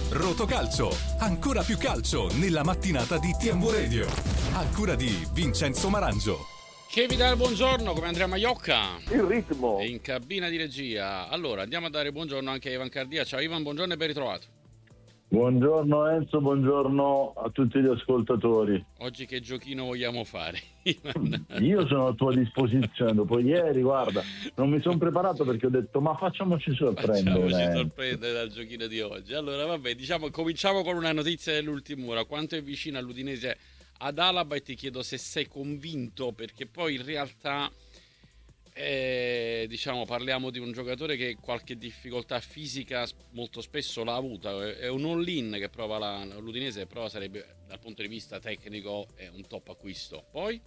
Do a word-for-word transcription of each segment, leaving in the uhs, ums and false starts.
Rotocalcio, ancora più calcio nella mattinata di T M Radio. A cura di Vincenzo Marangio. Che vi dà il buongiorno come Andrea Maiocca. Il ritmo. In cabina di regia. Allora, andiamo a dare buongiorno anche a Ivan Cardia. Ciao Ivan, buongiorno e ben ritrovato. Buongiorno Enzo, buongiorno a tutti gli ascoltatori. Oggi che giochino vogliamo fare? Io sono a tua disposizione. Dopo ieri, guarda, non mi sono preparato perché ho detto ma facciamoci sorprendere. Facciamoci sorprendere dal giochino di oggi. Allora, vabbè, diciamo, cominciamo con una notizia dell'ultima ora. Quanto è vicino all'Udinese ad Alaba e ti chiedo se sei convinto, perché poi in realtà eh, diciamo parliamo di un giocatore che qualche difficoltà fisica molto spesso l'ha avuta, è un all-in che prova la, l'Udinese, però sarebbe dal punto di vista tecnico è un top acquisto. Poi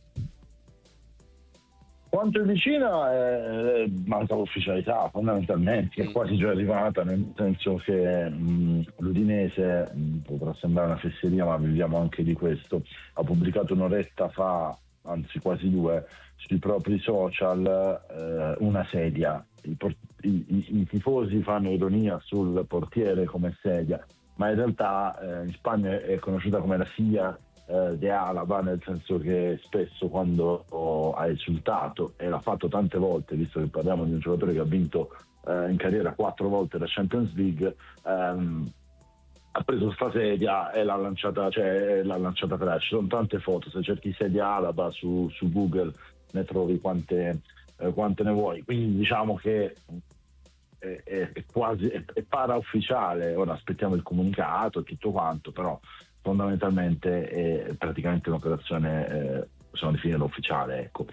quanto è vicina eh, manca l'ufficialità fondamentalmente, che è quasi già arrivata, nel senso che mh, l'Udinese, mh, potrà sembrare una fesseria ma viviamo anche di questo, ha pubblicato un'oretta fa, anzi quasi due, sui propri social eh, una sedia. I, por- i, i, i tifosi fanno ironia sul portiere come sedia, ma in realtà eh, in Spagna è conosciuta come la silla eh, de Alaba, nel senso che spesso quando oh, ha esultato, e l'ha fatto tante volte, visto che parliamo di un giocatore che ha vinto eh, in carriera quattro volte la Champions League, ehm, ha preso sta sedia e l'ha lanciata, cioè l'ha lanciata per aria. Ci sono tante foto, se cerchi sedia Alaba su, su Google ne trovi quante, eh, quante ne vuoi, quindi diciamo che è, è, è quasi è, è paraufficiale. Ora aspettiamo il comunicato e tutto quanto, però fondamentalmente è praticamente un'operazione, eh, possiamo definirla ufficiale, ecco.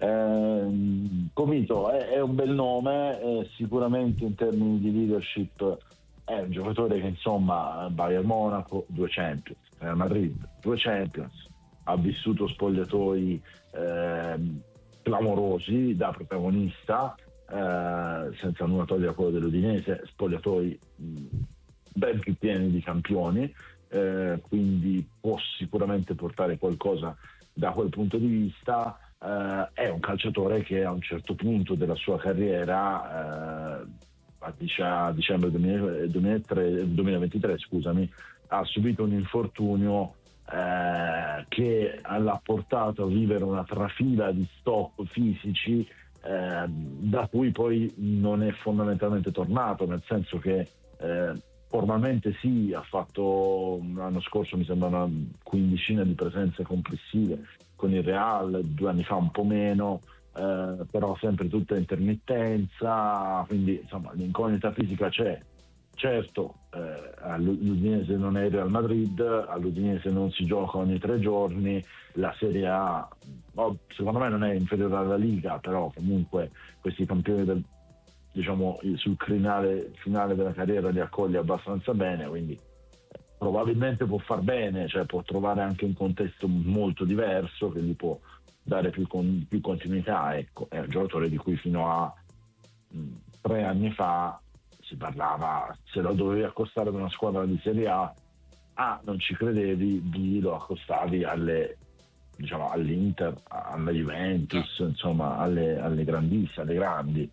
Eh, Comito è, è un bel nome, eh, sicuramente in termini di leadership è un giocatore che insomma Bayern Monaco due Champions, Real Madrid due Champions, ha vissuto spogliatoi eh, clamorosi da protagonista, eh, senza nulla togliere a quello dell'Udinese, spogliatoi mh, ben più pieni di campioni, eh, quindi può sicuramente portare qualcosa da quel punto di vista. Eh, è un calciatore che a un certo punto della sua carriera, eh, a dicembre duemilaventitré, scusami, ha subito un infortunio eh, che l'ha portato a vivere una trafila di stop fisici eh, da cui poi non è fondamentalmente tornato, nel senso che eh, formalmente sì, ha fatto l'anno scorso mi sembra una quindicina di presenze complessive con il Real, due anni fa un po' meno, eh, però sempre tutta intermittenza, quindi insomma l'incognita fisica c'è. Certo, eh, all'Udinese non è il Real Madrid, all'Udinese non si gioca ogni tre giorni, la Serie A oh, secondo me non è inferiore alla Liga, però comunque questi campioni del, diciamo, sul crinale finale della carriera li accoglie abbastanza bene, quindi probabilmente può far bene, cioè può trovare anche un contesto molto diverso che gli può dare più, con, più continuità, ecco. È un giocatore di cui fino a mh, tre anni fa si parlava, se lo dovevi accostare ad una squadra di Serie A, A non ci credevi, B lo accostavi alle, diciamo, all'Inter, alla Juventus, no. insomma alle, alle grandissime, alle grandi.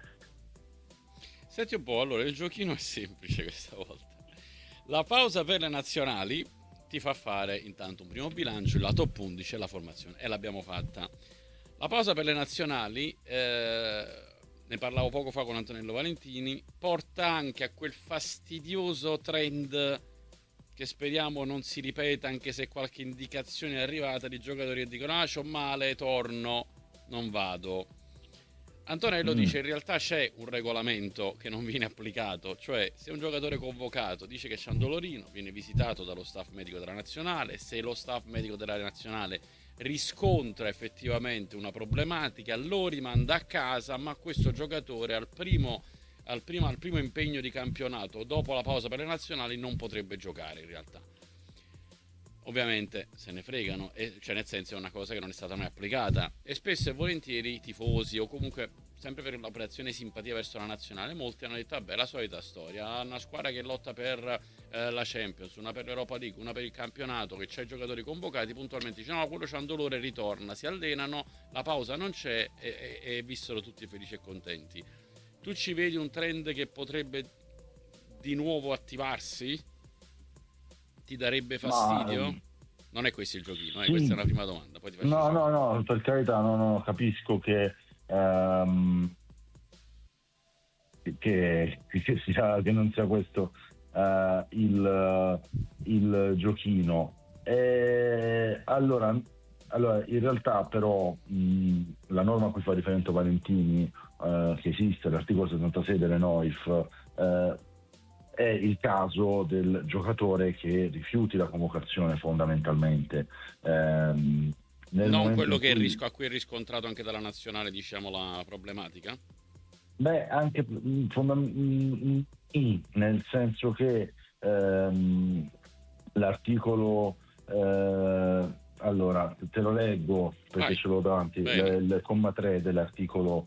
Senti un po', allora il giochino è semplice questa volta. La pausa per le nazionali ti fa fare intanto un primo bilancio, la top undici e la formazione, e l'abbiamo fatta. La pausa per le nazionali, eh, ne parlavo poco fa con Antonello Valentini, porta anche a quel fastidioso trend che speriamo non si ripeta, anche se qualche indicazione è arrivata di giocatori che dicono ah c'ho male, torno, non vado. Antonello mm. dice in realtà c'è un regolamento che non viene applicato, cioè se un giocatore convocato dice che c'è un dolorino, viene visitato dallo staff medico della nazionale, se lo staff medico della nazionale riscontra effettivamente una problematica lo rimanda a casa, ma questo giocatore al primo, al primo, al primo impegno di campionato dopo la pausa per le nazionali non potrebbe giocare in realtà. Ovviamente se ne fregano, e, cioè nel senso è una cosa che non è stata mai applicata, e spesso e volentieri i tifosi o comunque sempre per l'operazione simpatia verso la nazionale molti hanno detto vabbè la solita storia, una squadra che lotta per eh, la Champions, una per l'Europa League, una per il campionato, che c'ha i giocatori convocati, puntualmente dice no quello c'ha un dolore, ritorna, si allenano, la pausa non c'è e, e, e vissero tutti felici e contenti. Tu ci vedi un trend che potrebbe di nuovo attivarsi? ti darebbe Ma, fastidio? Non è questo il giochino, eh? sì. Questa è una prima domanda. Poi ti faccio No, la no, no, per carità, no, no, capisco che, ehm, che, che, sia, che non sia questo eh, il, il giochino. E allora, allora, in realtà però mh, la norma a cui fa riferimento Valentini, eh, che esiste, l'articolo settantasei delle N O I F, eh, è il caso del giocatore che rifiuti la convocazione fondamentalmente. Ehm, nel Non momento quello in che è il cui rischio a cui è riscontrato anche dalla nazionale, diciamo, la problematica? Beh, anche mh, fondam- mh, mh, nel senso che ehm, l'articolo, eh, allora te lo leggo perché Vai, ce l'ho davanti, bene. il, il comma tre dell'articolo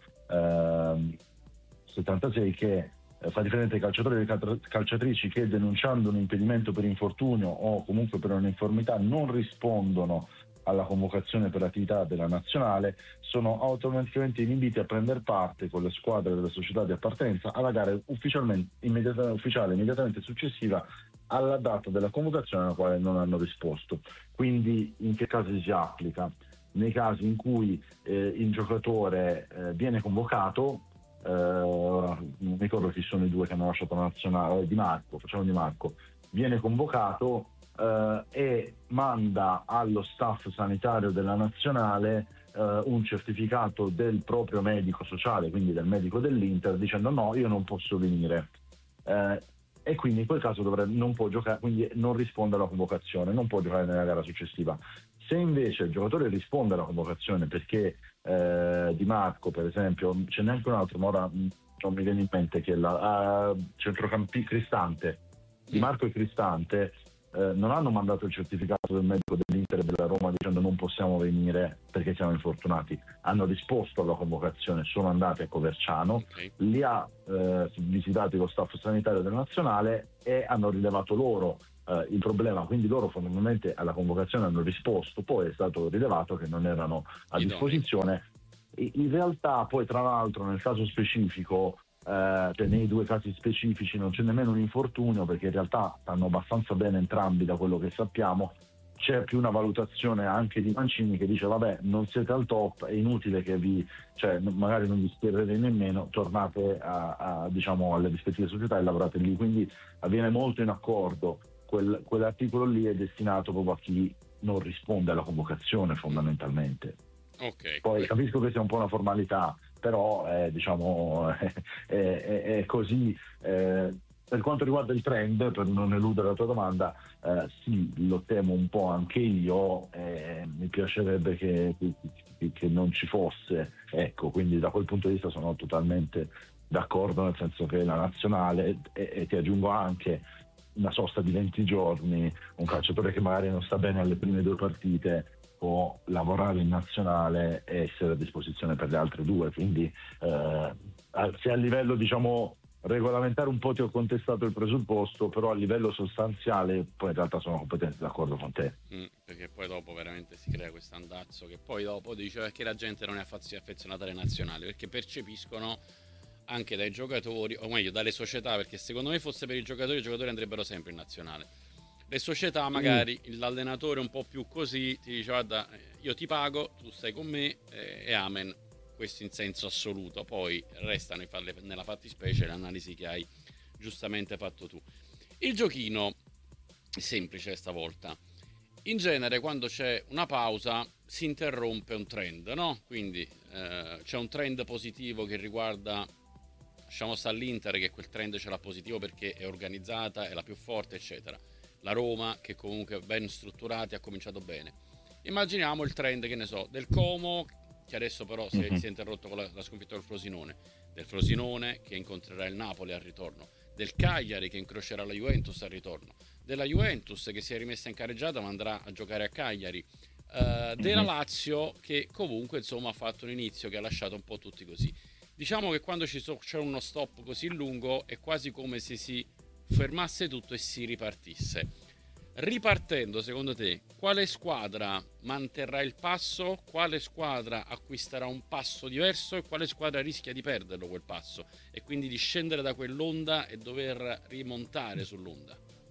ehm, settantasei che eh, fa riferimento ai calciatori e alle cal- calciatrici che denunciando un impedimento per infortunio o comunque per un'informità non rispondono alla convocazione per l'attività della nazionale sono automaticamente inibiti a prendere parte con le squadre delle società di appartenenza alla gara ufficialmente, immediata, ufficiale immediatamente successiva alla data della convocazione alla quale non hanno risposto. Quindi in che casi si applica? Nei casi in cui eh, il giocatore eh, viene convocato, eh, ora non ricordo chi sono i due che hanno lasciato la nazionale, Di Marco, facciamo Di Marco, viene convocato eh, e manda allo staff sanitario della nazionale eh, un certificato del proprio medico sociale, quindi del medico dell'Inter, dicendo no, io non posso venire. Eh, e quindi in quel caso dovrebbe, non può giocare, quindi non risponde alla convocazione, non può giocare nella gara successiva. Se invece il giocatore risponde alla convocazione perché eh, Di Marco, per esempio, c'è neanche un altro, ma ora mh, non mi viene in mente che è la uh, centrocampi Cristante, Di Mm, Marco e Cristante eh, non hanno mandato il certificato del medico dell'Inter e della Roma dicendo non possiamo venire perché siamo infortunati, hanno risposto alla convocazione, sono andati a Coverciano, ok. li ha eh, visitati lo staff sanitario del nazionale e hanno rilevato loro eh, il problema, quindi loro fondamentalmente alla convocazione hanno risposto, poi è stato rilevato che non erano a Idonei. disposizione. In realtà poi tra l'altro nel caso specifico eh, cioè nei due casi specifici non c'è nemmeno un infortunio perché in realtà stanno abbastanza bene entrambi da quello che sappiamo, c'è più una valutazione anche di Mancini che dice vabbè non siete al top, è inutile che vi, cioè magari non vi schiererete nemmeno, tornate a, a, diciamo alle rispettive società e lavorate lì, quindi avviene molto in accordo. Quel, quell'articolo lì è destinato proprio a chi non risponde alla convocazione fondamentalmente. Ok, Poi questo. capisco che sia un po' una formalità, però eh, diciamo è, è- è così. Eh, per quanto riguarda il trend, per non eludere la tua domanda, eh, sì, lo temo un po' anche io, eh, mi piacerebbe che, che- che non ci fosse, ecco, quindi da quel punto di vista sono totalmente d'accordo, nel senso che la nazionale, e, e ti aggiungo anche una sosta di venti giorni, un calciatore che magari non sta bene alle prime due partite può lavorare in nazionale e essere a disposizione per le altre due, quindi eh, se a livello diciamo regolamentare un po' ti ho contestato il presupposto, però a livello sostanziale poi in realtà sono completamente d'accordo con te. Mm, perché poi dopo veramente si crea questo andazzo che poi dopo dice che la gente non è affatto affezionata alle nazionali perché percepiscono anche dai giocatori, o meglio dalle società, perché secondo me fosse per i giocatori i giocatori andrebbero sempre in nazionale. Le società Sì. magari l'allenatore un po' più così ti dice guarda io ti pago, tu stai con me eh, e amen, questo in senso assoluto, poi restano nella fattispecie le analisi che hai giustamente fatto tu. Il giochino è semplice stavolta. In genere quando c'è una pausa si interrompe un trend, no? Quindi eh, c'è un trend positivo che riguarda, lasciamo stare l'Inter che quel trend ce l'ha positivo perché è organizzata, è la più forte eccetera. La Roma che comunque è ben strutturata ha cominciato bene. Immaginiamo il trend, che ne so, del Como che adesso però si è, Mhm. si è interrotto con la, la sconfitta del Frosinone, del Frosinone che incontrerà il Napoli al ritorno, del Cagliari che incrocerà la Juventus al ritorno, della Juventus che si è rimessa in careggiata ma andrà a giocare a Cagliari, uh, della Mhm. Lazio che comunque insomma ha fatto un inizio che ha lasciato un po' tutti così. Diciamo che quando ci so, c'è uno stop così lungo è quasi come se si fermasse tutto e si ripartisse. Ripartendo, secondo te, quale squadra manterrà il passo, quale squadra acquisterà un passo diverso e quale squadra rischia di perderlo quel passo e quindi di scendere da quell'onda e dover rimontare sull'onda?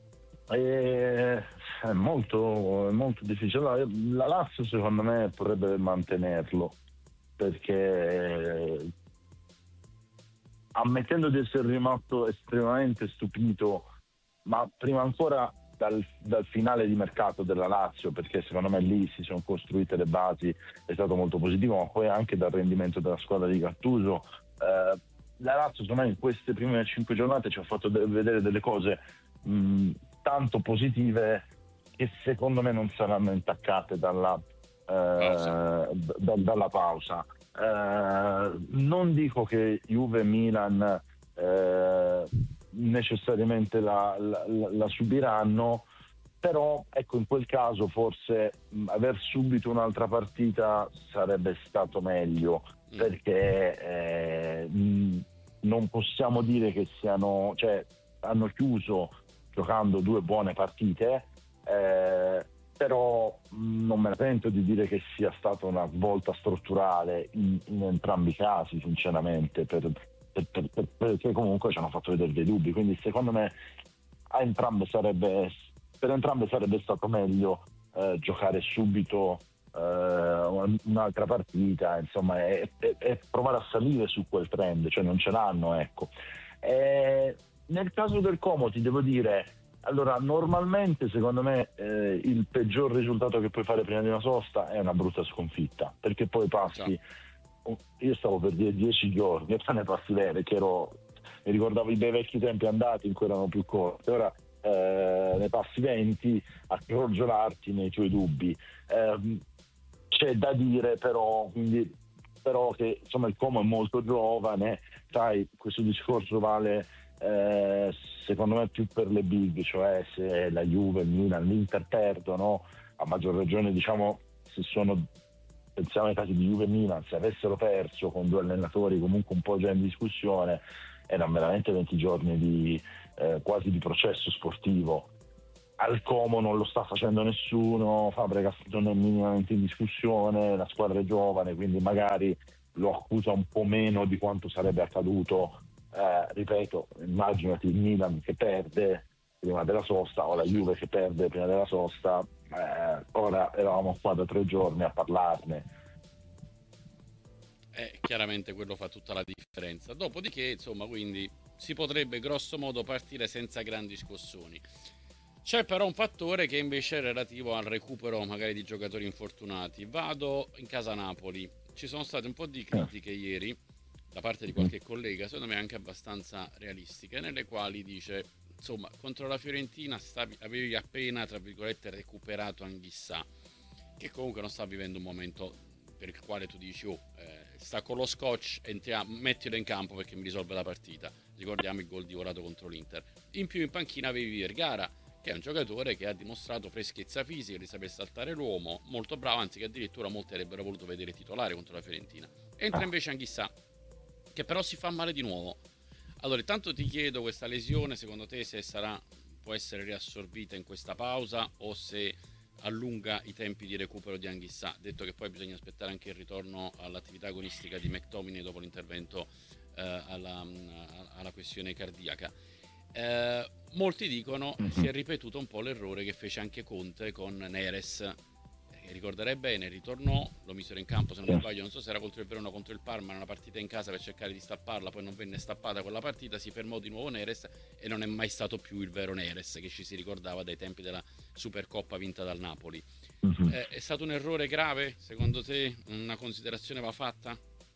è, è molto, è molto difficile. La, la Lazio secondo me potrebbe mantenerlo, perché ammettendo di essere rimasto estremamente stupito, ma prima ancora dal, dal finale di mercato della Lazio, perché secondo me lì si sono costruite le basi, è stato molto positivo, ma poi anche dal rendimento della squadra di Gattuso. Eh, la Lazio secondo me in queste prime cinque giornate ci ha fatto de- vedere delle cose mh, tanto positive che secondo me non saranno intaccate dalla, eh, Pausa. da- dalla pausa. Eh, non dico che Juve e Milan eh, necessariamente la, la, la subiranno, però ecco, in quel caso forse mh, aver subito un'altra partita sarebbe stato meglio, Mm. perché eh, mh, non possiamo dire che siano, cioè hanno chiuso giocando due buone partite, eh, però mh, non me la sento di dire che sia stata una svolta strutturale in, in entrambi i casi, sinceramente, per, per, per, per, perché comunque ci hanno fatto vedere dei dubbi, quindi secondo me a entrambe sarebbe, per entrambe sarebbe stato meglio eh, giocare subito eh, un'altra partita, insomma, e, e, e provare a salire su quel trend, cioè non ce l'hanno, ecco. E nel caso del Como ti devo dire, allora normalmente secondo me eh, il peggior risultato che puoi fare prima di una sosta è una brutta sconfitta, perché poi passi, io stavo per dire dieci giorni e poi ne passi lei, perché ero, mi ricordavo i bei vecchi tempi andati in cui erano più corti, ora eh, ne passi venti a crogiolarti nei tuoi dubbi. Eh, c'è da dire però, quindi, però che insomma il Como è molto giovane, sai, questo discorso vale eh, secondo me più per le big, cioè se la Juve, il Milan, l'Inter perdono, a maggior ragione diciamo se sono, pensiamo ai casi di Juve e Milan, se avessero perso con due allenatori comunque un po' già in discussione, erano veramente venti giorni di eh, quasi di processo sportivo. Al Como non lo sta facendo nessuno, Fabregas non è minimamente in discussione, la squadra è giovane, quindi magari lo accusa un po' meno di quanto sarebbe accaduto, eh, ripeto, immaginati il Milan che perde prima della sosta o la Juve che perde prima della sosta, eh, ora eravamo qua da tre giorni a parlarne. Eh, chiaramente quello fa tutta la differenza. Dopodiché, insomma, quindi si potrebbe grosso modo partire senza grandi scossoni. C'è però un fattore che invece è relativo al recupero magari di giocatori infortunati. Vado in casa Napoli. Ci sono state un po' di critiche ieri da parte di qualche collega, secondo me anche abbastanza realistiche, nelle quali dice, insomma, contro la Fiorentina stavi, avevi appena, tra virgolette, recuperato Anghissà, che comunque non sta vivendo un momento per il quale tu dici, oh, eh, sta con lo scotch, entriamo, mettilo in campo perché mi risolve la partita. Ricordiamo il gol divorato contro l'Inter. In più in panchina avevi Vergara, che è un giocatore che ha dimostrato freschezza fisica, di saper saltare l'uomo, molto bravo, anzi che addirittura molti avrebbero voluto vedere titolare contro la Fiorentina. Entra invece Anghissà, che però si fa male di nuovo. Allora, intanto ti chiedo, questa lesione secondo te se sarà, può essere riassorbita in questa pausa o se allunga i tempi di recupero di Anghissà, detto che poi bisogna aspettare anche il ritorno all'attività agonistica di McTominay dopo l'intervento eh, alla, alla questione cardiaca. Eh, molti dicono mm-hmm. si è ripetuto un po' l'errore che fece anche Conte con Neres, eh, ricorderei bene, ritornò, lo misero in campo se non mi sbaglio, non so se era contro il Verona o contro il Parma, una partita in casa per cercare di stapparla, poi non venne stappata quella partita, si fermò di nuovo Neres e non è mai stato più il vero Neres che ci si ricordava dai tempi della Supercoppa vinta dal Napoli. Mm-hmm. Eh, è stato un errore grave secondo te? Una considerazione va fatta?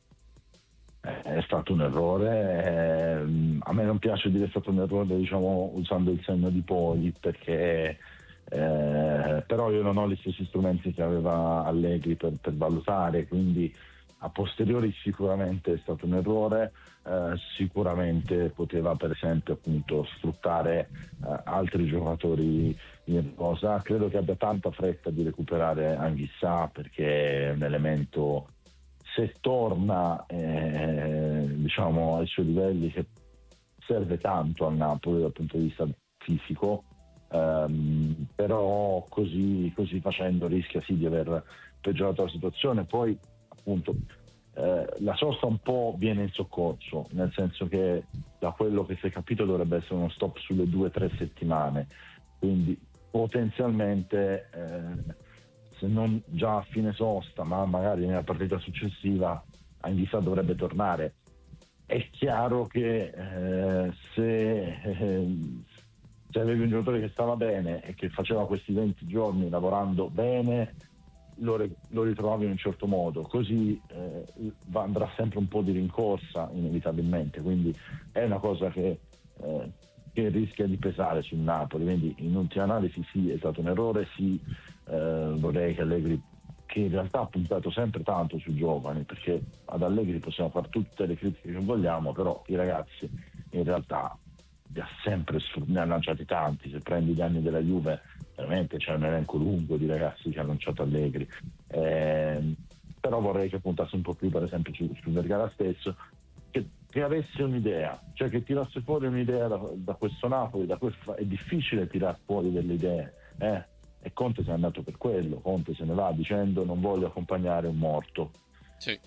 È stato un errore, eh, a me non piace dire è stato un errore, diciamo, usando il senno di poi, perché eh, però io non ho gli stessi strumenti che aveva Allegri per, per valutare, quindi a posteriori sicuramente è stato un errore, eh, sicuramente poteva per esempio appunto sfruttare eh, altri giocatori in rosa. Credo che abbia tanta fretta di recuperare Anghissà, perché è un elemento, se torna eh, diciamo ai suoi livelli, che serve tanto al Napoli dal punto di vista fisico, ehm, però così, così facendo rischia sì di aver peggiorato la situazione. Poi appunto eh, la sosta un po' viene in soccorso, nel senso che da quello che si è capito dovrebbe essere uno stop sulle due o tre settimane, quindi potenzialmente eh, se non già a fine sosta, ma magari nella partita successiva, Anghissà dovrebbe tornare. È chiaro che eh, se, eh, se avevi un giocatore che stava bene e che faceva questi venti giorni lavorando bene, lo, lo ritrovavi in un certo modo, così eh, andrà sempre un po' di rincorsa inevitabilmente, quindi è una cosa che, eh, che rischia di pesare sul Napoli. Quindi in ultima analisi sì, è stato un errore, sì, eh, vorrei che Allegri, che in realtà ha puntato sempre tanto sui giovani, perché ad Allegri possiamo fare tutte le critiche che vogliamo, però i ragazzi in realtà li ha sempre ne ha lanciati tanti. Se prendi gli anni della Juve veramente c'è un elenco lungo di ragazzi che ha lanciato Allegri, eh, però vorrei che puntasse un po' più per esempio su, su Vergara stesso, che, che avesse un'idea, cioè che tirasse fuori un'idea da, da questo Napoli. Da questo, è difficile tirar fuori delle idee, eh? E Conte se n'è andato per quello. Conte se ne va dicendo non voglio accompagnare un morto. Sì.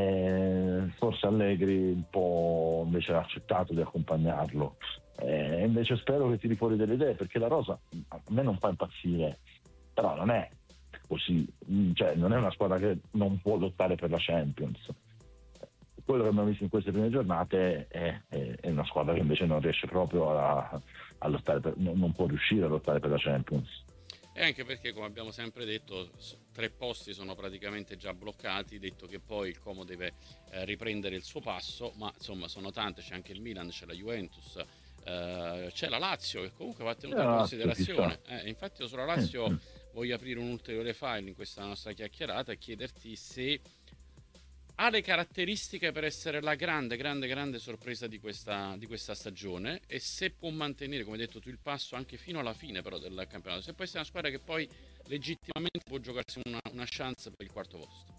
E forse Allegri un po' invece ha accettato di accompagnarlo, e invece spero che tiri fuori delle idee, perché la rosa a me non fa impazzire, però non è così, cioè non è una squadra che non può lottare per la Champions. Quello che abbiamo visto in queste prime giornate è, è, è una squadra che invece non riesce proprio a, a lottare per, non può riuscire a lottare per la Champions. E anche perché, come abbiamo sempre detto, tre posti sono praticamente già bloccati, detto che poi il Como deve eh, riprendere il suo passo, ma insomma sono tante, c'è anche il Milan, c'è la Juventus, eh, c'è la Lazio che comunque va tenuta in considerazione. Eh, infatti io sulla Lazio voglio aprire un ulteriore file in questa nostra chiacchierata e chiederti se ha le caratteristiche per essere la grande, grande, grande sorpresa di questa, di questa stagione, e se può mantenere, come hai detto tu, il passo anche fino alla fine però del campionato, se può essere una squadra che poi legittimamente può giocarsi una, una chance per il quarto posto.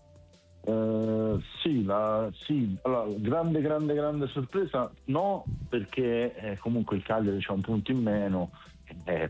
Uh, sì, la, sì, allora, grande, grande, grande sorpresa no, perché eh, comunque il Cagliari c'ha un punto in meno, eh,